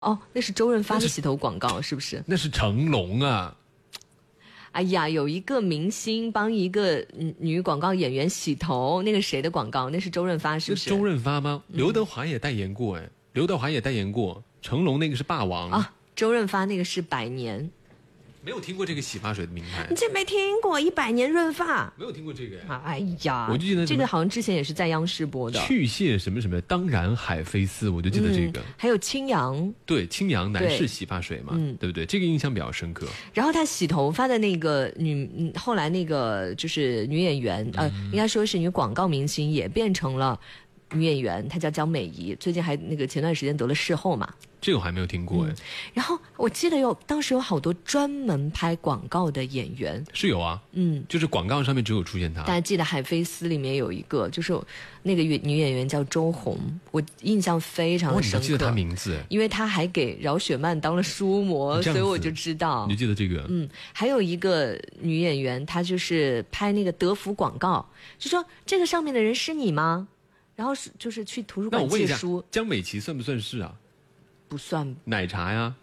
哦，那是周润发的洗头广告是不是？ 那是成龙啊。 哎呀，有一个明星帮一个女广告演员洗头，那个谁的广告？那是周润发是不是？ 周润发吗？刘德华也代言过哎，刘德华也代言过。成龙那个是霸王啊，周润发那个是百年。 没有听过这个洗发水的名牌， 你这没听过100年润发？ 没有听过这个。 哎呀， 我就记得这个好像之前也是在央视播的。 去屑什么什么，当然海飞丝，我就记得这个。 还有青扬， 对，青扬男士洗发水嘛，对不对？这个印象比较深刻。 然后他洗头发的那个后来那个就是女演员，应该说是女广告明星，也变成了女演员，她叫江美仪，最近还那个前段时间得了视后嘛。 这个我还没有听过哎。 然后我记得当时有好多专门拍广告的演员。 是有啊，就是广告上面只有出现他。 大家记得《海飞丝》里面有一个，就是那个女演员叫周红，我印象非常的深刻。 你记得她名字？ 因为她还给饶雪漫当了书模，所以我就知道。 你就记得这个？ 还有一个女演员，她就是拍那个德芙广告，就说这个上面的人是你吗？然后就是去图书馆借书。 那我问一下，江美琪算不算是啊？ 不算。 奶茶呀？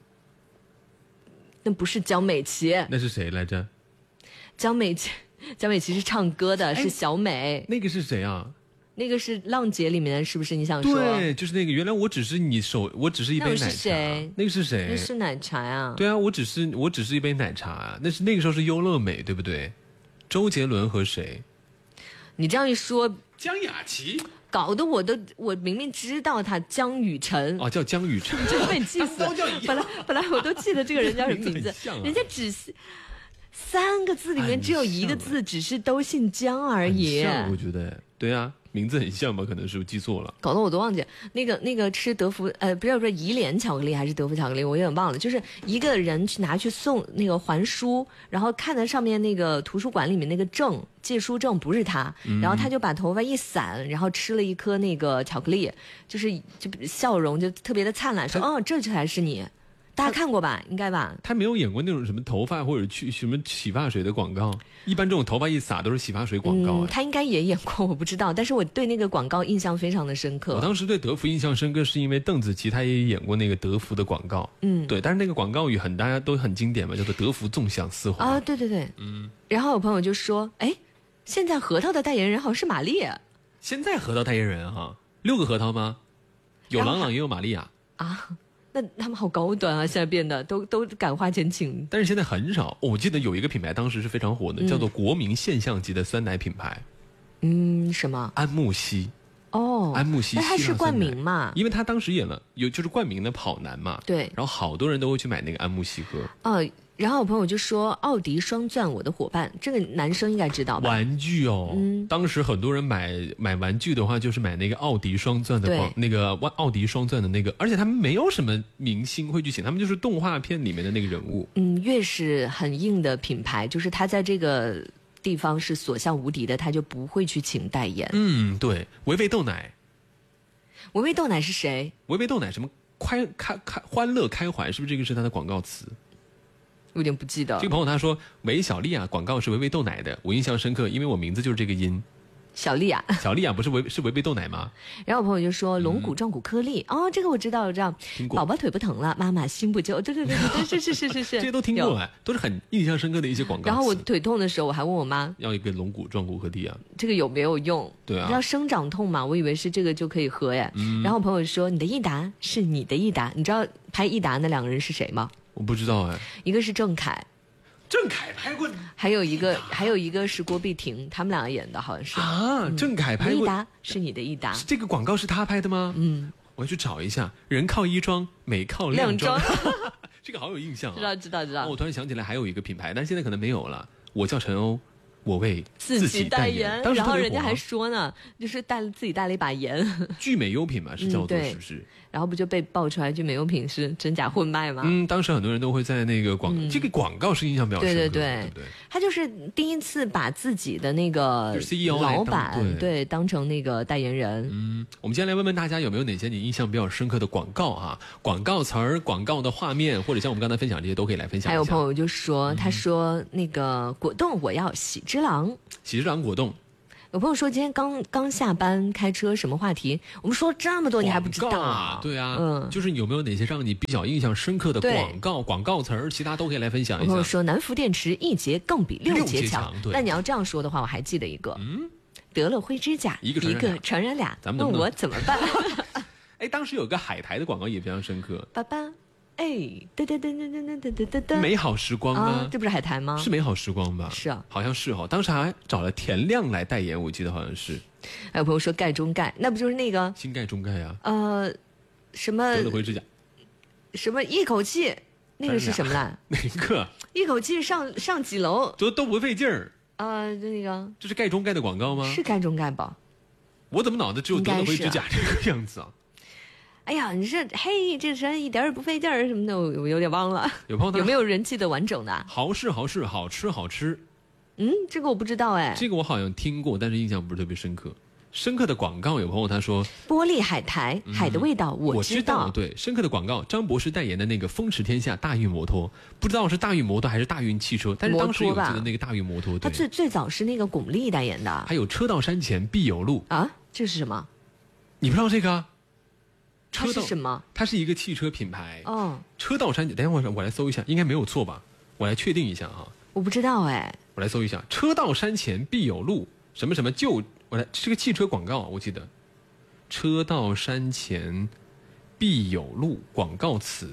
那不是江美琪。 那是谁来着？ 江美琪是唱歌的，是小美。 那个是谁啊？ 那个是《浪姐》里面的，是不是你想说？ 对，就是那个。原来我只是我只是一杯奶茶。那是谁？ 那个是谁？ 那是奶茶呀。 对啊，我只是一杯奶茶啊。那个时候是优乐美，对不对？周杰伦和谁？ 你这样一说， 江雅琪。 搞得我明明知道他江雨晨哦，叫江雨晨， 真被气死了。本来我都记得这个人叫什么名字，人家只是3个字里面只有1个字，只是都姓江而已。 我觉得对啊，名字很像吧？可能是不是记错了？ 搞得我都忘记那个吃德芙不是怡莲巧克力还是德芙巧克力，我有点忘了。就是一个人拿去送那个还书，然后看到上面那个图书馆里面那个借书证不是他，然后他就把头发一散，然后吃了一颗那个巧克力，就笑容就特别的灿烂，说哦，这才是你。大家看过吧？应该吧？ 他没有演过那种什么头发或者去什么洗发水的广告，一般这种头发一撒都是洗发水广告。 他应该也演过，我不知道，但是我对那个广告印象非常的深刻。 我当时对德芙印象深刻，是因为邓紫棋她也演过那个德芙的广告，对，但是那个广告语大家都很经典嘛，叫做德芙纵享丝滑啊，对对对，然后有朋友就说，哎，现在核桃的代言人好像是玛丽。 现在核桃代言人哈，6个核桃吗？有朗朗也有玛丽亚啊。那他们好高端啊！现在变得都敢花钱请， 但是现在很少。我记得有一个品牌当时是非常火的，叫做国民现象级的酸奶品牌。 什么？ 安慕希。 哦， 安慕希。 那他是冠名嘛？ 因为他当时演了就是冠名的跑男嘛。 对。 然后好多人都会去买那个安慕希喝。 然后我朋友就说奥迪双钻我的伙伴，这个男生应该知道吧？ 玩具哦，当时很多人买玩具的话，就是买那个奥迪双钻的那个奥迪双钻的那个，而且他们没有什么明星会去请，他们就是动画片里面的那个人物。 越是很硬的品牌，就是他在这个地方是所向无敌的，他就不会去请代言。 对，维维豆奶。 维维豆奶是谁？ 维维豆奶什么欢乐开怀，是不是这个是他的广告词？ 有点不记得。 这个朋友他说维小丽啊，广告是维维豆奶的，我印象深刻，因为我名字就是这个音。 小丽啊， 小丽啊，不是维维豆奶吗？ 然后我朋友就说龙骨壮骨颗粒，这个我知道， 听过。 宝宝腿不疼了，妈妈心不揪，对，是， 这些都听过哎，都是很印象深刻的一些广告。 然后我腿痛的时候，我还问我妈要一个龙骨壮骨颗粒啊， 这个有没有用？ 对啊， 你知道生长痛嘛？我以为是这个就可以喝耶。然后我朋友说你的益达是你的益达，你知道拍益达那2个人是谁吗？ 我不知道哎， 一个是郑恺。 郑恺拍过， 还有一个是郭碧婷，他们2个演的好像是啊。郑恺拍过， 益达是你的益达， 这个广告是他拍的吗？我要去找一下。人靠衣装，美靠靓装，这个好有印象啊！ 知道。 我突然想起来还有一个品牌，但是现在可能没有了。我叫陈欧，我为自己代言， 当时然后人家还说呢，就是自己带了一把盐。 聚美优品嘛，是叫做是不是？ 然后不就被爆出来聚美优品是真假混卖吗？ 当时很多人都会在那个这个广告是印象比较深刻，对， 他就是第一次把自己的那个老板对当成那个代言人。 我们今天来问问大家有没有哪些你印象比较深刻的广告啊？广告词儿、广告的画面，或者像我们刚才分享这些都可以来分享一下。 还有朋友就说，他说那个果冻我要喜之郎， 喜之郎果冻。 有朋友说今天刚下班开车，什么话题？我们说了这么多，你还不知道啊？对啊，就是有没有哪些让你比较印象深刻的广告词儿？其他都可以来分享一下。 有朋友说南孚电池1节更比6节强。 对， 那你要这样说的话，我还记得一个，得了灰指甲，一个传染俩， 咱们问我怎么办？ 哎，当时有个海苔的广告也非常深刻。 爸爸。哎，对， 美好时光吗？ 这不是海苔吗？ 是美好时光吧？ 是啊， 好像是哦。当时还找了田亮来代言，我记得好像是。 还有朋友说钙中钙，那不就是那个新钙中钙呀？ 什么得了灰指甲， 什么一口气，那个是什么啦？ 哪个？ 一口气上几楼都不费劲儿。 就那个， 这是钙中钙的广告吗？ 是钙中钙吧？ 我怎么脑子只有得了灰指甲这个样子啊？ 哎呀，你这这人一点也不费劲儿什么的，我有点忘了。 有朋友有没有人记得完整的？ 好事好事，好吃好吃。 这个我不知道哎。 这个我好像听过，但是印象不是特别深刻。深刻的广告，有朋友他说玻璃海苔，海的味道我知道。 对，深刻的广告，张博士代言的那个风驰天下大运摩托，不知道是大运摩托还是大运汽车，但是当时有记得那个大运摩托。 他最早是那个巩俐代言的。 还有车到山前必有路啊，这是什么？ 你不知道这个？ 它是什么？ 它是一个汽车品牌。车到山前，等一会儿我来搜一下，应该没有错吧？我来确定一下哈。 我不知道哎。 我来搜一下，车到山前必有路，什么什么我来，是个汽车广告，我记得。车到山前必有路广告词。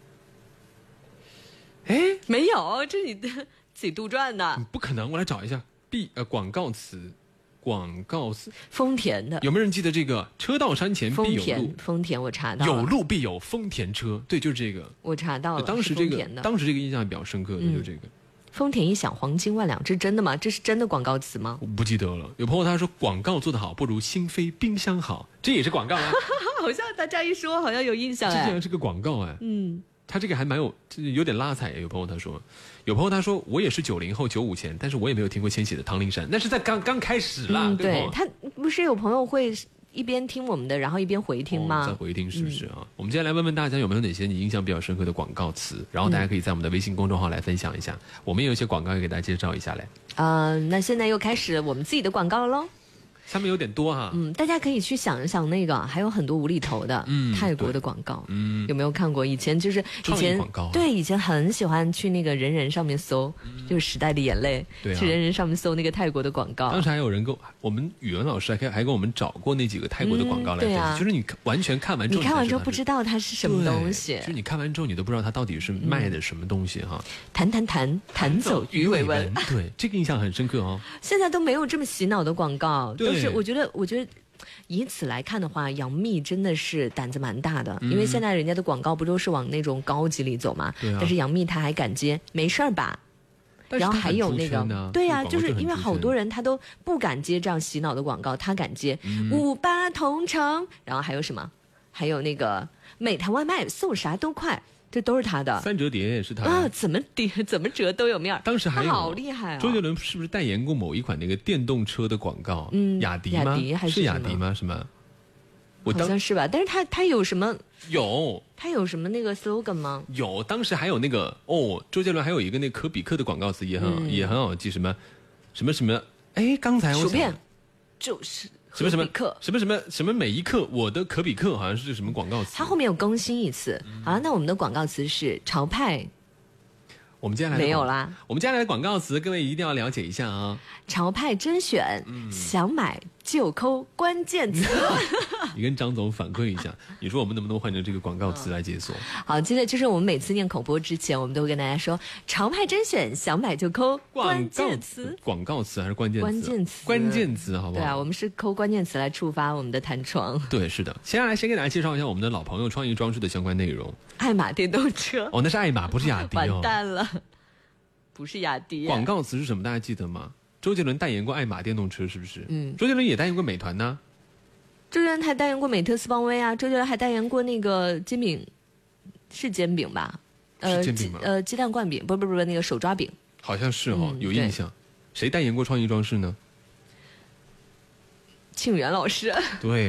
哎， 没有，这是你的自己杜撰的。 不可能，我来找一下。广告词。 丰田的， 有没有人记得这个？车到山前必有路。 丰田，我查到了。 有路必有丰田车，对，就是这个。 我查到了， 当时这个印象比较深刻的就是这个。 丰田一响黄金万两，这是真的吗？这是真的广告词吗？ 我不记得了。有朋友他说广告做得好，不如新飞冰箱好，这也是广告啊。 好像大家一说，好像有印象哎。 这竟然是个广告哎。他这个还有点拉踩。有朋友他说我也是90后95前，但是我也没有听过千玺的《唐林山》，那是在刚开始啦。 对，他不是有朋友会一边听我们的，然后一边回听吗？ 在回听是不是啊？我们接下来问问大家有没有哪些你印象比较深刻的广告词，然后大家可以在我们的微信公众号来分享一下。我们也有一些广告要给大家介绍一下嘞。 那现在又开始我们自己的广告了喽。 下面有点多哈。 大家可以去想一想，那个还有很多无厘头的泰国的广告。有没有看过？以前广告。 对，以前很喜欢去那个人人上面搜，就是时代的眼泪。 对啊。 去人人上面搜那个泰国的广告。 当时还有人我们语文老师还给我们找过那几个泰国的广告来分析，就是你完全看完之后， 你看完之后不知道它是什么东西， 就是你看完之后你都不知道它到底是卖的什么东西哈。 弹走鱼尾纹。 对，这个印象很深刻哦。 现在都没有这么洗脑的广告，都是我觉得。以此来看的话，杨幂真的是胆子蛮大的，因为现在人家的广告不都是往那种高级里走嘛？但是杨幂她还敢接，没事儿吧？然后还有那个，对呀，就是因为好多人他都不敢接这样洗脑的广告，他敢接58同城，然后还有什么？还有那个美团外卖送啥都快。这都是他的 3折叠也是他的啊，怎么折都有面儿。 当时还有好厉害啊！ 周杰伦是不是代言过某一款那个电动车的广告？雅迪吗？ 还是雅迪吗？什么？ 好像是吧？但是他有什么？他有什么那个 slogan 吗？ 有，当时还有那个周杰伦还有一个那可比克的广告词也很好记，什么。哎，刚才我薯片就是。 什么每一刻我的可比克好像是什么广告词， 它后面有更新一次。好了，那我们的广告词是潮派。 我们接下来没有啦。 我们接下来的广告词，各位一定要了解一下啊！ 潮派甄选，想买就扣关键词。 你跟张总反馈一下，你说我们能不能换成这个广告词来解锁？ 好，接着就是我们每次念口播之前，我们都会跟大家说，潮派甄选，想买就扣关键词。 广告词还是关键词？关键词，好不好？ 对啊，我们是扣关键词来触发我们的弹窗。 对，是的。接下来先给大家介绍一下我们的老朋友创意装饰的相关内容。 爱玛电动车。 那是爱玛，不是雅迪。 完蛋了，不是雅迪。 广告词是什么？大家记得吗？周杰伦代言过爱玛电动车，是不是？周杰伦也代言过美团呢。 周杰伦还代言过美特斯邦威啊，周杰伦还代言过那个煎饼，是煎饼吧？ 是煎饼吗？ 鸡蛋灌饼，不，那个手抓饼， 好像是有印象。谁代言过创意装饰呢？ 庆元老师。 对嘛？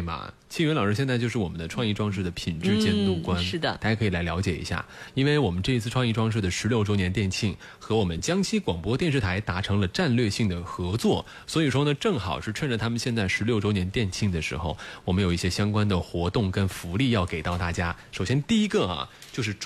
庆云老师现在就是我们的创意装饰的品质监督官， 是的， 大家可以来了解一下。因为我们这一次创意装饰的16周年店庆和我们江西广播电视台达成了战略性的合作，所以说呢，正好是趁着他们现在16周年店庆的时候，我们有一些相关的活动跟福利要给到大家。首先第一个啊，就是